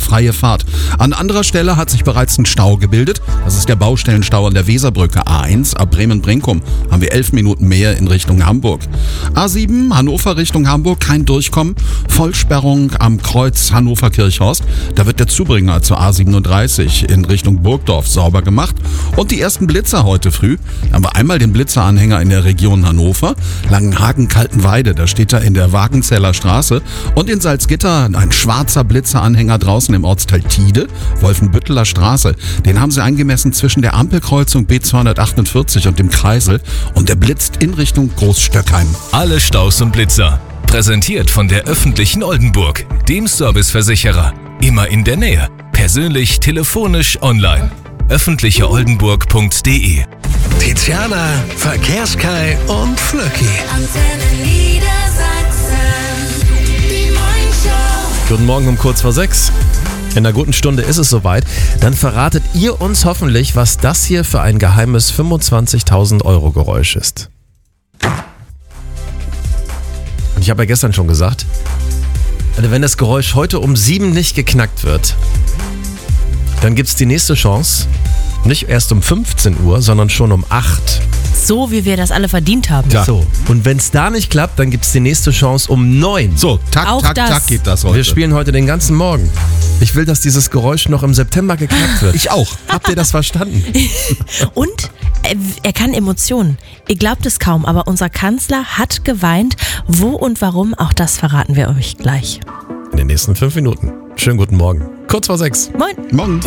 freie Fahrt. An anderer Stelle hat sich bereits ein Stau gebildet. Das ist der Baustellenstau an der Weserbrücke A1 ab Bremen-Brinkum. Haben wir 11 Minuten mehr in Richtung Hamburg. A7 Hannover Richtung Hamburg, kein Durchkommen. Vollsperrung am Kreuz Hannover-Kirchhorst. Da wird der Zubringer zur A37 in Richtung Burgdorf sauber gemacht. Und die ersten Blitzer heute früh. Da haben wir einmal den Blitzeranhänger in der Region Hannover. Langenhagen-Kaltenweide, da steht er in der Wagenzeller Straße. Und in Salzgitter ein schwarzer Blitzeranhänger draußen im Ortsteil Tide, Wolfenbütteler Straße. Den haben sie eingemessen zwischen der Ampelkreuzung B248 und dem Kreisel. Und der blitzt in Richtung Großstöckheim. Alle Staus und Blitzer. Präsentiert von der öffentlichen Oldenburg, dem Serviceversicherer. Immer in der Nähe. Persönlich, telefonisch, online. öffentlicheoldenburg.de. Tiziana, Verkehrskai und Flöcki. Antenne Niedersachsen. Die Morningshow. Guten Morgen um kurz vor 6. In einer guten Stunde ist es soweit. Dann verratet ihr uns hoffentlich, was das hier für ein geheimes 25.000 € Geräusch ist. Und ich habe ja gestern schon gesagt, also wenn das Geräusch heute um 7 nicht geknackt wird, dann gibt es die nächste Chance, nicht erst um 15 Uhr, sondern schon um 8. So, wie wir das alle verdient haben. Ja. So. Und wenn es da nicht klappt, dann gibt es die nächste Chance um 9. So, tak, Auch tak, das. tak geht das heute. Wir spielen heute den ganzen Morgen. Ich will, dass dieses Geräusch noch im September geknackt wird. Ich auch. Habt ihr das verstanden? Und er kann Emotionen. Ihr glaubt es kaum, aber unser Kanzler hat geweint. Wo und warum, auch das verraten wir euch gleich. In den nächsten 5 Minuten. Schönen guten Morgen. Kurz vor 6. Moin. Morgen.